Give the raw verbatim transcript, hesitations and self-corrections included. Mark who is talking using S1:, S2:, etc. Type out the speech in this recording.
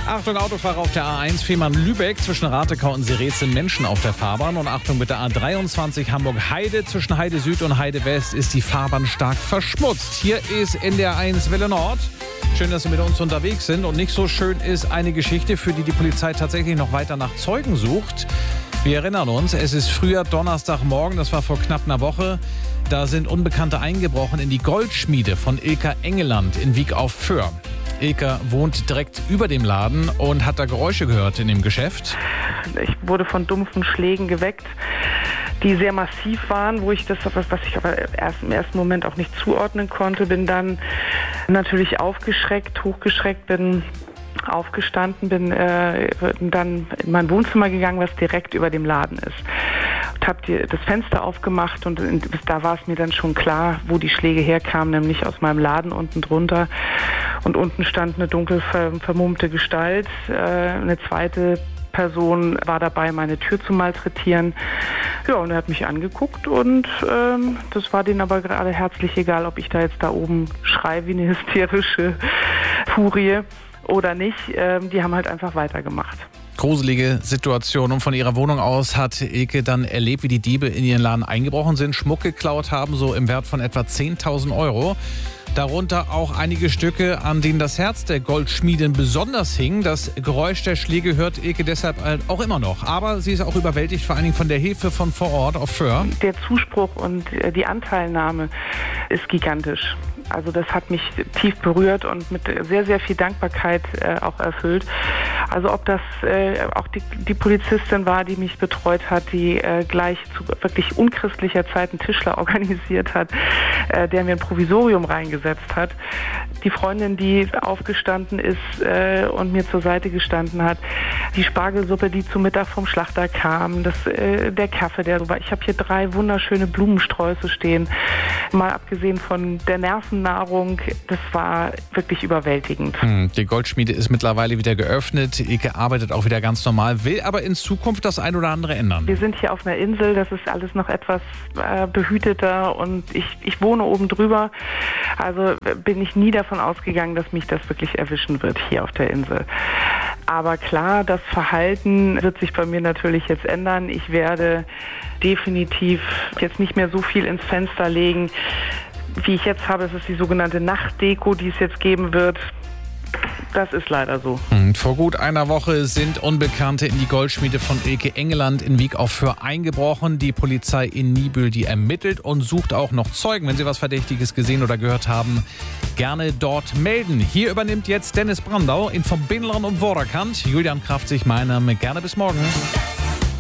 S1: Achtung, Autofahrer auf der A eins Fehmarn-Lübeck. Zwischen Ratekau und Serez sind Menschen auf der Fahrbahn. Und Achtung, mit der A dreiundzwanzig Hamburg-Heide. Zwischen Heide Süd und Heide West ist die Fahrbahn stark verschmutzt. Hier ist in der A eins Welle Nord. Schön, dass Sie mit uns unterwegs sind. Und nicht so schön ist eine Geschichte, für die die Polizei tatsächlich noch weiter nach Zeugen sucht. Wir erinnern uns, es ist früher Donnerstagmorgen, das war vor knapp einer Woche. Da sind Unbekannte eingebrochen in die Goldschmiede von Ilka Engeland in Wiek auf Föhr. Ilka wohnt direkt über dem Laden und hat da Geräusche gehört in dem Geschäft.
S2: Ich wurde von dumpfen Schlägen geweckt, die sehr massiv waren, wo ich das, was ich aber erst im ersten Moment auch nicht zuordnen konnte. Bin dann natürlich aufgeschreckt, hochgeschreckt, bin aufgestanden, bin äh, dann in mein Wohnzimmer gegangen, was direkt über dem Laden ist. Und habe das Fenster aufgemacht und da war es mir dann schon klar, wo die Schläge herkamen, nämlich aus meinem Laden unten drunter. Und unten stand eine dunkel vermummte Gestalt. Äh, eine zweite Person war dabei, meine Tür zu malträtieren. Ja, und er hat mich angeguckt und ähm, das war denen aber gerade herzlich egal, ob ich da jetzt da oben schreie wie eine hysterische Furie oder nicht. Ähm, die haben halt einfach weitergemacht.
S1: Gruselige Situation. Und von ihrer Wohnung aus hat Ilke dann erlebt, wie die Diebe in ihren Laden eingebrochen sind, Schmuck geklaut haben, so im Wert von etwa zehntausend Euro. Darunter auch einige Stücke, an denen das Herz der Goldschmiedin besonders hing. Das Geräusch der Schläge hört Ilke deshalb halt auch immer noch. Aber sie ist auch überwältigt, vor allen Dingen von der Hilfe von vor Ort auf Föhr.
S2: Der Zuspruch und die Anteilnahme ist gigantisch. Also das hat mich tief berührt und mit sehr, sehr viel Dankbarkeit äh, auch erfüllt. Also ob das äh, auch die, die Polizistin war, die mich betreut hat, die äh, gleich zu wirklich unchristlicher Zeit einen Tischler organisiert hat, äh, der mir ein Provisorium reingesetzt hat. Die Freundin, die aufgestanden ist äh, und mir zur Seite gestanden hat. Die Spargelsuppe, die zu Mittag vom Schlachter kam. Das, äh, der Kaffee, der war. Ich habe hier drei wunderschöne Blumensträuße stehen. Mal abgesehen von der Nervennahrung, das war wirklich überwältigend.
S1: Die Goldschmiede ist mittlerweile wieder geöffnet. Ilke arbeitet auch wieder ganz normal, will aber in Zukunft das ein oder andere ändern.
S2: Wir sind hier auf einer Insel, das ist alles noch etwas äh, behüteter und ich, ich wohne oben drüber. Also bin ich nie davon ausgegangen, dass mich das wirklich erwischen wird hier auf der Insel. Aber klar, das Verhalten wird sich bei mir natürlich jetzt ändern. Ich werde definitiv jetzt nicht mehr so viel ins Fenster legen, wie ich jetzt habe. Es ist die sogenannte Nachtdeko, die es jetzt geben wird. Das ist leider so.
S1: Vor gut einer Woche sind Unbekannte in die Goldschmiede von Ilke Engeland in Wiek auf Föhr eingebrochen. Die Polizei in Niebüll, die ermittelt und sucht auch noch Zeugen. Wenn Sie was Verdächtiges gesehen oder gehört haben, gerne dort melden. Hier übernimmt jetzt Dennis Brandau in Verbindlern und Vorderkant. Julian Kraft sich meinem. Gerne bis morgen.